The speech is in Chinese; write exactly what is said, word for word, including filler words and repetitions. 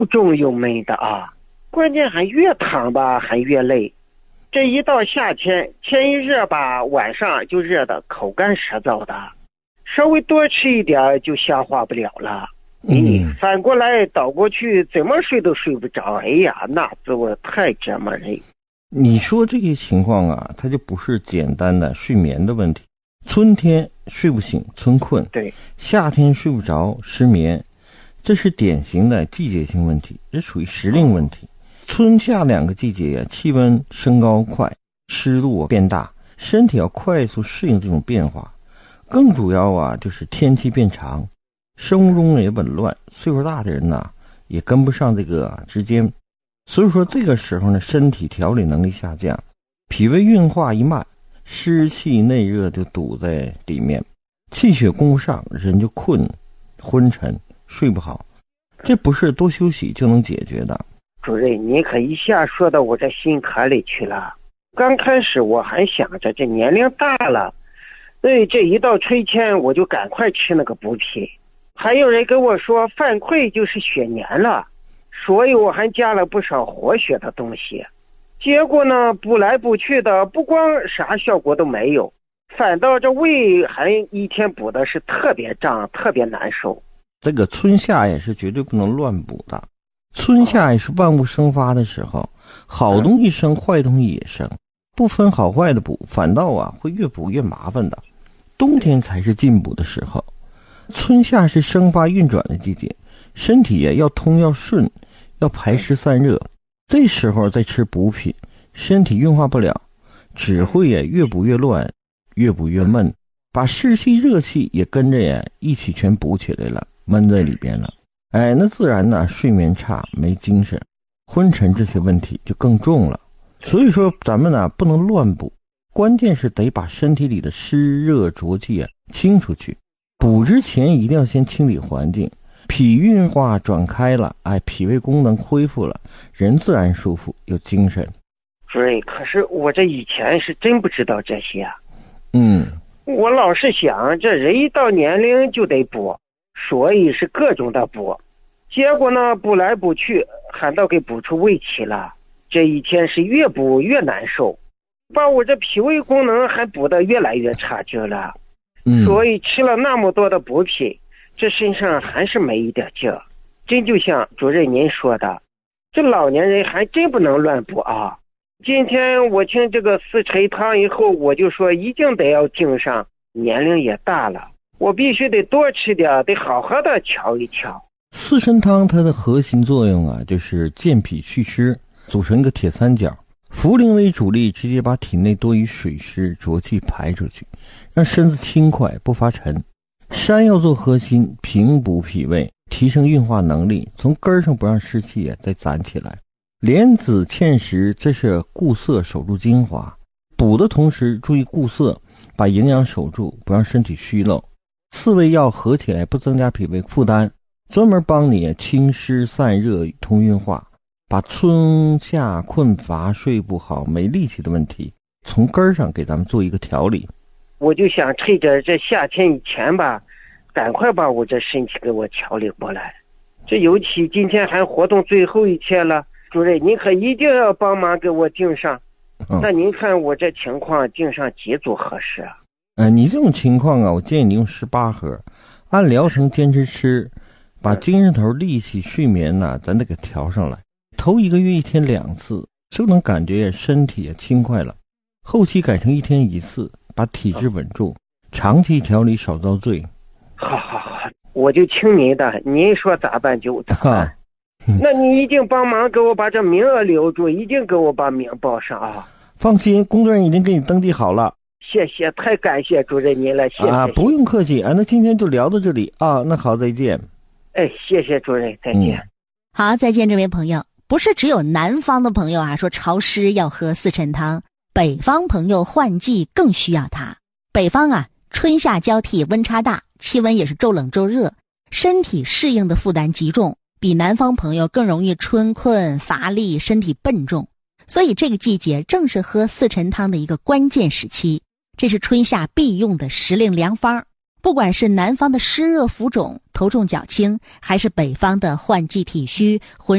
重又闷的啊，关键还越躺吧还越累。这一到夏天，天一热吧，晚上就热得口干舌燥的，稍微多吃一点就消化不了了。你、嗯、反过来倒过去，怎么睡都睡不着。哎呀，那滋味太折磨人。 你说这些情况啊，它就不是简单的睡眠的问题。春天睡不醒，春困； 对， 夏天睡不着，失眠，这是典型的季节性问题，这属于时令问题。春夏两个季节呀、啊，气温升高快，湿度变大，身体要快速适应这种变化。更主要啊，就是天气变长，生物钟也紊乱，岁数大的人呐，也跟不上这个之间。所以说这个时候呢，身体调理能力下降，脾胃运化一慢，湿气内热就堵在里面，气血供不上，人就困昏沉睡不好。这不是多休息就能解决的。 主任，你可一下说到我这心坎里去了。刚开始我还想着这年龄大了，所以这一到春天我就赶快吃那个补品。还有人跟我说犯困就是血粘了，所以我还加了不少活血的东西。结果呢，补来补去的，不光啥效果都没有，反倒这胃还一天补的是特别胀，特别难受。 这个春夏也是绝对不能乱补的。春夏也是万物生发的时候，好东西生，坏东西也生，不分好坏的补，反倒啊会越补越麻烦的。冬天才是进补的时候，春夏是生发运转的季节，身体也要通要顺，要排湿散热。这时候再吃补品，身体运化不了，只会也越补越乱，越补越闷，把湿气热气也跟着也一起全补起来了，闷在里边了。哎，那自然呢，睡眠差，没精神，昏沉这些问题就更重了。所以说咱们呢不能乱补，关键是得把身体里的湿热浊气啊清出去。补之前一定要先清理环境，脾运化转开了，哎，脾胃功能恢复了，人自然舒服有精神。 主任，可是我这以前是真不知道这些啊。 嗯， 我老是想这人一到年龄就得补，所以是各种的补，结果呢补来补去，反倒给补出胃气了。这一天是越补越难受，把我这脾胃功能还补得越来越差劲了。 嗯， 所以吃了那么多的补品，这身上还是没一点劲儿。真就像主任您说的，这老年人还真不能乱补啊。今天我听这个四陈汤以后，我就说一定得要敬上，年龄也大了，我必须得多吃点，得好好的调一调。 四神汤它的核心作用啊，就是健脾祛湿，组成一个铁三角，茯苓为主力，直接把体内多余水湿浊气排出去，让身子轻快不发沉。山药做核心，平补脾胃，提升运化能力，从根上不让湿气啊再攒起来。莲子芡实，这是固涩守住精华，补的同时注意固涩，把营养守住，不让身体虚漏。四味药合起来不增加脾胃负担，专门帮你清湿散热通运化，把春夏困乏睡不好没力气的问题从根上给咱们做一个调理。 我就想趁着这夏天以前吧，赶快把我这身体给我调理过来。这尤其今天还活动最后一天了，主任您可一定要帮忙给我订上。嗯、那您看我这情况订上几组合适啊？ 呃，你这种情况啊，我建议你用十八盒，按疗程坚持吃，把精神头、力气、睡眠呐、啊，咱得给调上来。头一个月一天两次，就能感觉身体也轻快了。后期改成一天一次，把体质稳住，长期调理少遭罪。 好好好，我就听您的，您说咋办就咋办。那你一定帮忙给我把这名额留住，一定给我把名报上啊！ 放心，工作人员已经给你登记好了。 谢谢，太感谢主任您了，谢谢啊，不用客气啊。那今天就聊到这里啊，那好，再见。 哎，谢谢主任，再见。 嗯、好，再见，这位朋友。不是只有南方的朋友啊说潮湿要喝四陈汤，北方朋友换季更需要它。北方啊，春夏交替，温差大，气温也是骤冷骤热，身体适应的负担极重，比南方朋友更容易春困乏力，身体笨重。所以这个季节正是喝四陈汤的一个关键时期，这是春夏必用的时令良方。 不管是南方的湿热浮肿、头重脚轻，还是北方的换季体虚、浑